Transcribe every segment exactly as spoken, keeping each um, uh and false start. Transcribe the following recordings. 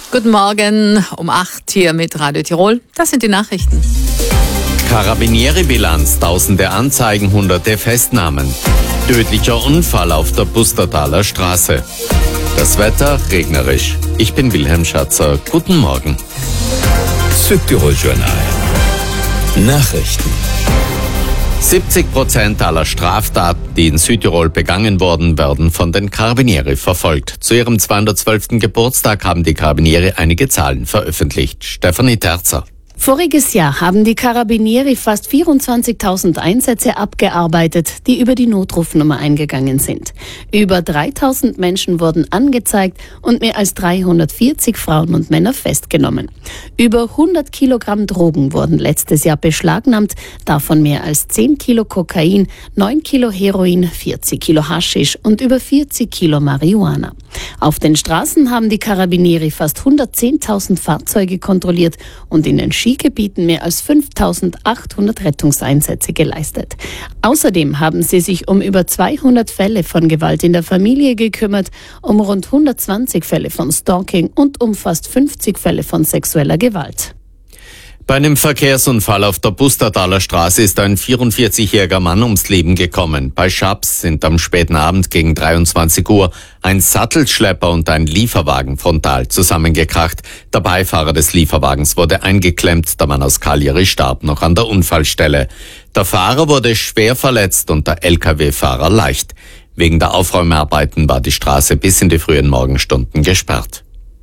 Guten Morgen, um acht hier mit Radio Tirol. Das sind die Nachrichten. Carabinieri-Bilanz, tausende Anzeigen, hunderte Festnahmen. Tödlicher Unfall auf der Pustertaler Straße. Das Wetter regnerisch. Ich bin Wilhelm Schatzer. Guten Morgen. Südtirol Journal. Nachrichten. siebzig Prozent aller Straftaten, die in Südtirol begangen worden, werden von den Carabinieri verfolgt. Zu ihrem zweihundertzwölften Geburtstag haben die Carabinieri einige Zahlen veröffentlicht. Stefanie Terzer. Voriges Jahr haben die Carabinieri fast vierundzwanzigtausend Einsätze abgearbeitet, die über die Notrufnummer eingegangen sind. Über dreitausend Menschen wurden angezeigt und mehr als dreihundertvierzig Frauen und Männer festgenommen. Über hundert Kilogramm Drogen wurden letztes Jahr beschlagnahmt, davon mehr als zehn Kilo Kokain, neun Kilo Heroin, vierzig Kilo Haschisch und über vierzig Kilo Marihuana. Auf den Straßen haben die Carabinieri fast hundertzehntausend Fahrzeuge kontrolliert und in den Skigebieten mehr als fünftausendachthundert Rettungseinsätze geleistet. Außerdem haben sie sich um über zweihundert Fälle von Gewalt in der Familie gekümmert, um rund hundertzwanzig Fälle von Stalking und um fast fünfzig Fälle von sexueller Gewalt. Bei einem Verkehrsunfall auf der Pustertaler Straße ist ein vierundvierzigjähriger Mann ums Leben gekommen. Bei Schaps sind am späten Abend gegen dreiundzwanzig Uhr ein Sattelschlepper und ein Lieferwagen frontal zusammengekracht. Der Beifahrer des Lieferwagens wurde eingeklemmt. Der Mann aus Cagliari starb noch an der Unfallstelle. Der Fahrer wurde schwer verletzt und der L K W-Fahrer leicht. Wegen der Aufräumarbeiten war die Straße bis in die frühen Morgenstunden gesperrt.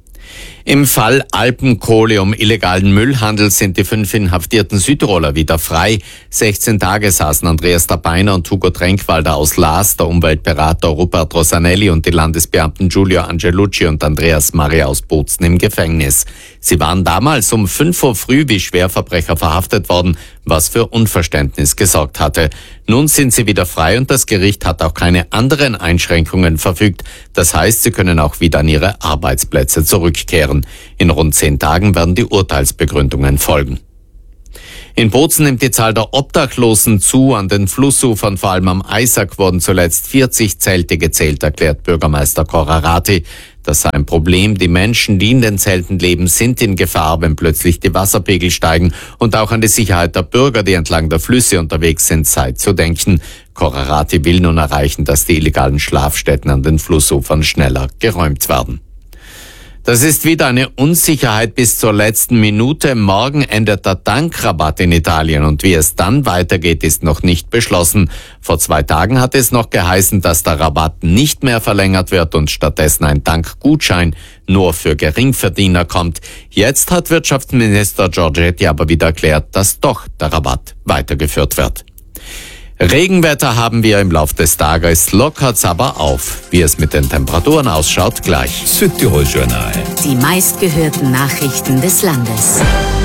Im Fall Alpenkohle um illegalen Müllhandel sind die fünf inhaftierten Südtiroler wieder frei. sechzehn Tage saßen Andreas Dabeiner und Hugo Trenkwalder aus Laas, der Umweltberater Rupert Rosanelli und die Landesbeamten Giulio Angelucci und Andreas Maria aus Bozen im Gefängnis. Sie waren damals um fünf Uhr früh wie Schwerverbrecher verhaftet worden, was für Unverständnis gesorgt hatte. Nun sind sie wieder frei und das Gericht hat auch keine anderen Einschränkungen verfügt. Das heißt, sie können auch wieder an ihre Arbeitsplätze zurückkehren. In rund zehn Tagen werden die Urteilsbegründungen folgen. In Bozen nimmt die Zahl der Obdachlosen zu. An den Flussufern, vor allem am Eisack, wurden zuletzt vierzig Zelte gezählt, erklärt Bürgermeister Corrarati. Das sei ein Problem. Die Menschen, die in den Zelten leben, sind in Gefahr, wenn plötzlich die Wasserpegel steigen. Und auch an die Sicherheit der Bürger, die entlang der Flüsse unterwegs sind, sei zu denken. Corrarati will nun erreichen, dass die illegalen Schlafstätten an den Flussufern schneller geräumt werden. Das ist wieder eine Unsicherheit bis zur letzten Minute. Morgen endet der Tankrabatt in Italien und wie es dann weitergeht, ist noch nicht beschlossen. Vor zwei Tagen hat es noch geheißen, dass der Rabatt nicht mehr verlängert wird und stattdessen ein Tankgutschein nur für Geringverdiener kommt. Jetzt hat Wirtschaftsminister Giorgetti aber wieder erklärt, dass doch der Rabatt weitergeführt wird. Regenwetter haben wir im Laufe des Tages, lockert's aber auf. Wie es mit den Temperaturen ausschaut, gleich. Südtirol Journal. Die meistgehörten Nachrichten des Landes.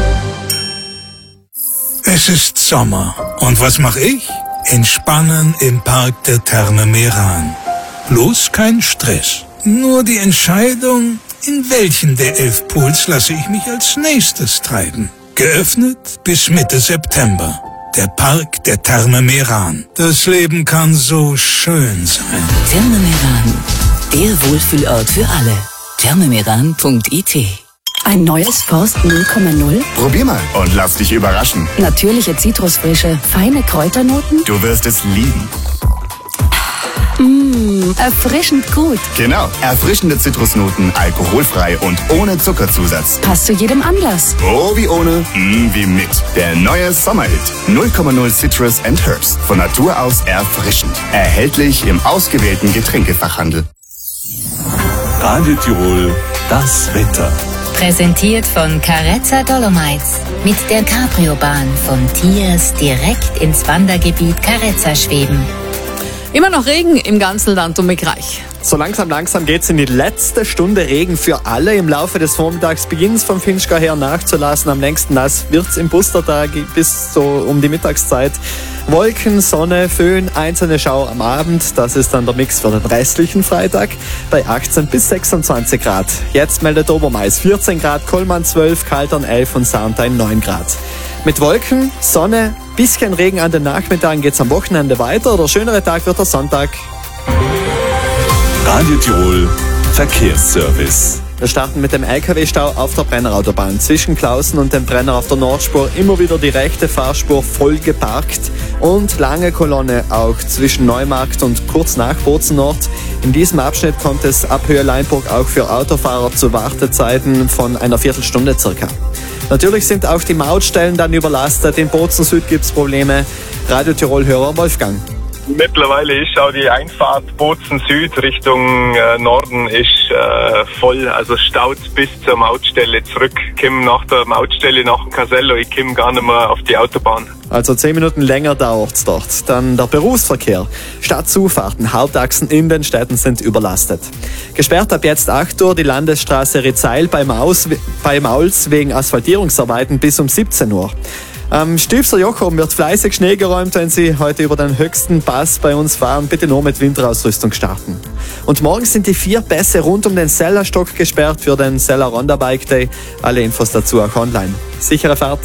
Es ist Sommer. Und was mache ich? Entspannen im Park der Therme Meran. Bloß kein Stress. Nur die Entscheidung, in welchen der elf Pools lasse ich mich als nächstes treiben. Geöffnet bis Mitte September. Der Park der Therme Meran. Das Leben kann so schön sein. Therme Meran, der Wohlfühlort für alle. thermemeran punkt I T. Ein neues Forst null Komma null? Probier mal und lass dich überraschen. Natürliche Zitrusfrische, feine Kräuternoten? Du wirst es lieben. Mmh, erfrischend gut. Genau, erfrischende Zitrusnoten, alkoholfrei und ohne Zuckerzusatz. Passt zu jedem Anlass. Oh, wie ohne, mm, wie mit. Der neue Sommerhit. null Komma null Citrus and Herbs. Von Natur aus erfrischend. Erhältlich im ausgewählten Getränkefachhandel. Radio Tirol, das Wetter. Präsentiert von Carezza Dolomites. Mit der Cabrio-Bahn von Tiers direkt ins Wandergebiet Carezza schweben. Immer noch Regen im ganzen Land um Bereich. So langsam, langsam geht's in die letzte Stunde Regen für alle. Im Laufe des Vormittags beginnt's vom Finchgau her nachzulassen. Am längsten nass wird's im Pustertag bis so um die Mittagszeit. Wolken, Sonne, Föhn, einzelne Schauer am Abend. Das ist dann der Mix für den restlichen Freitag bei achtzehn bis sechsundzwanzig Grad. Jetzt meldet Obermais vierzehn Grad, Kollmann zwölf, Kaltern elf und Sarntein neun Grad. Mit Wolken, Sonne, bisschen Regen an den Nachmittagen geht's am Wochenende weiter. Der schönere Tag wird der Sonntag. Radio Tirol Verkehrsservice. Wir starten mit dem L K W-Stau auf der Brennerautobahn. Zwischen Klausen und dem Brenner auf der Nordspur immer wieder die rechte Fahrspur voll geparkt und lange Kolonne auch zwischen Neumarkt und kurz nach Bozen Nord. In diesem Abschnitt kommt es ab Höhe Leinburg auch für Autofahrer zu Wartezeiten von einer Viertelstunde circa. Natürlich sind auch die Mautstellen dann überlastet. In Bozen Süd gibt es Probleme. Radio Tirol-Hörer Wolfgang. Mittlerweile ist auch die Einfahrt Bozen Süd Richtung äh, Norden ist äh, voll, also staut bis zur Mautstelle zurück. Ich komme nach der Mautstelle nach dem Casello, ich komme gar nicht mehr auf die Autobahn. Also zehn Minuten länger dauert's dort. Dann der Berufsverkehr. Stadtzufahrten, Hauptachsen in den Städten sind überlastet. Gesperrt ab jetzt acht Uhr die Landesstraße Rizeil bei Maus, bei Mauls wegen Asphaltierungsarbeiten bis um siebzehn Uhr. Am Stilfser Jochum wird fleißig Schnee geräumt, wenn Sie heute über den höchsten Pass bei uns fahren. Bitte nur mit Winterausrüstung starten. Und morgen sind die vier Pässe rund um den Sellerstock gesperrt für den Seller Ronda Bike Day. Alle Infos dazu auch online. Sichere Fahrt.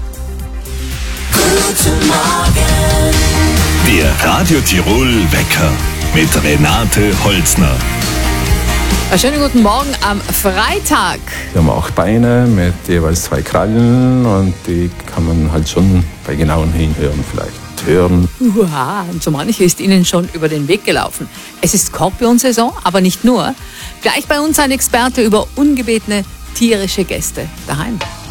Guten Morgen. Der Radio Tirol Wecker mit Renate Holzner. Einen schönen guten Morgen am Freitag. Wir haben auch Beine mit jeweils zwei Krallen und die kann man halt schon bei genauem Hinhören vielleicht hören. Uha, und so manche ist Ihnen schon über den Weg gelaufen. Es ist Skorpionsaison, aber nicht nur. Gleich bei uns ein Experte über ungebetene tierische Gäste daheim.